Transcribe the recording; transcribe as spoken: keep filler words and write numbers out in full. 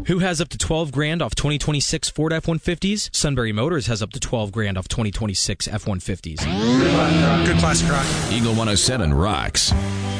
Who has up to twelve grand off twenty twenty-six Ford F one fifties? Sunbury Motors has up to twelve grand off twenty twenty-six F one fifties. Good classic rock. Eagle one oh seven rocks.